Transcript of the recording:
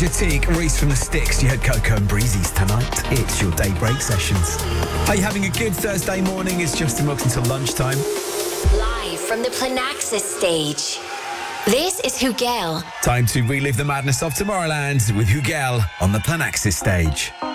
Jatique, Reese from the Sticks. You had Coco and Breezy's tonight. It's your daybreak sessions. Are you having a good Thursday morning? It's Justin Wilkes until lunchtime. Live from the Planaxis stage, this is Hugel. Time to relive the madness of Tomorrowland with Hugel on the Planaxis stage.